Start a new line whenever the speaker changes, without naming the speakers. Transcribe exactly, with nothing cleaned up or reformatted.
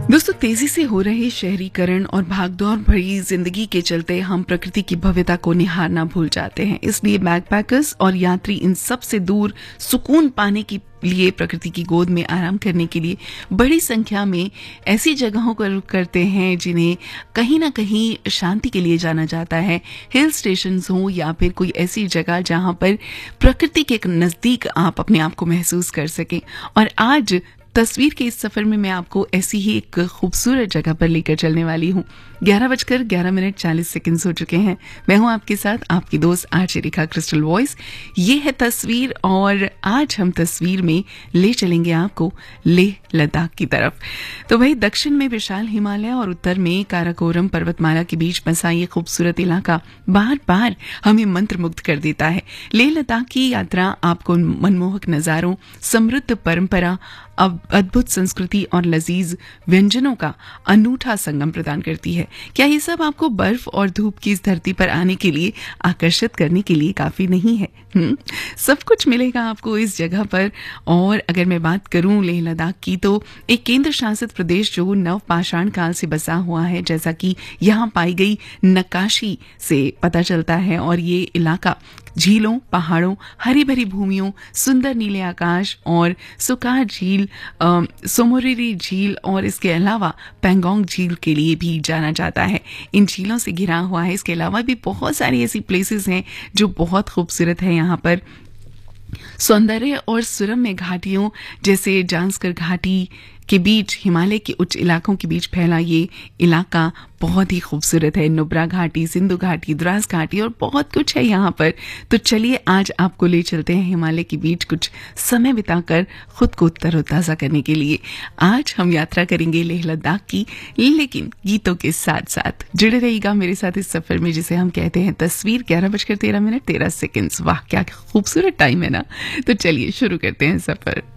दोस्तों, तेजी से हो रहे शहरीकरण और भागदौड़ भरी जिंदगी के चलते हम प्रकृति की भव्यता को निहारना भूल जाते हैं। इसलिए बैकपैकर्स और यात्री इन सब से दूर सुकून पाने के लिए, प्रकृति की गोद में आराम करने के लिए बड़ी संख्या में ऐसी जगहों का रुख करते हैं जिन्हें कहीं ना कहीं शांति के लिए जाना जाता है। हिल स्टेशंस हो या फिर कोई ऐसी जगह जहां पर प्रकृति के नजदीक आप अपने आप को महसूस कर सकें। और आज तस्वीर के इस सफर में मैं आपको ऐसी ही एक खूबसूरत जगह पर लेकर चलने वाली हूँ। ग्यारह बजकर ग्यारह मिनट चालीस सेकंड हो चुके हैं। मैं हूँ आपके साथ आपकी दोस्त आरजे रेखा क्रिस्टल वॉइस। ये है तस्वीर और आज हम तस्वीर में ले चलेंगे आपको लेह लद्दाख की तरफ। तो भाई, दक्षिण में विशाल हिमालय और उत्तर में काराकोरम पर्वतमाला के बीच बसा ये खूबसूरत इलाका बार बार हमें मंत्रमुग्ध कर देता है। लेह लद्दाख की यात्रा आपको मनमोहक नजारों, समृद्ध परंपरा, अद्भुत संस्कृति और लजीज व्यंजनों का अनूठा संगम प्रदान करती है। क्या ये सब आपको बर्फ और धूप की इस धरती पर आने के लिए आकर्षित करने के लिए काफी नहीं है? हुँ? सब कुछ मिलेगा आपको इस जगह पर। और अगर मैं बात करूं लेह लद्दाख की, तो एक केंद्र शासित प्रदेश जो नव पाषाण काल से बसा हुआ है, जैसा कि यहाँ पाई गई नक्काशी से पता चलता है। और ये इलाका झीलों, पहाड़ों, हरी भरी भूमियों, सुंदर नीले आकाश और सुकार झील, सोमोरिरी झील और इसके अलावा पैंगोंग झील के लिए भी जाना जाता है। इन झीलों से घिरा हुआ है। इसके अलावा भी बहुत सारी ऐसी प्लेसेस हैं जो बहुत खूबसूरत है। यहाँ पर सौंदर्य और सुरम्य घाटियों जैसे जांस्कर घाटी के बीच, हिमालय के उच्च इलाकों के बीच फैला ये इलाका बहुत ही खूबसूरत है। नुब्रा घाटी, सिंधु घाटी, द्रास घाटी और बहुत कुछ है यहाँ पर। तो चलिए आज आपको ले चलते हैं हिमालय के बीच कुछ समय बिताकर खुद को तरोताजा करने के लिए। आज हम यात्रा करेंगे लेह लद्दाख की, लेकिन गीतों के साथ साथ जुड़े रहिएगा मेरे साथ इस सफर में जिसे हम कहते हैं तस्वीर। ग्यारह बजकर तेरह मिनट तेरह सेकेंड। वाह, क्या खूबसूरत टाइम है ना। तो चलिए शुरू करते हैं सफर।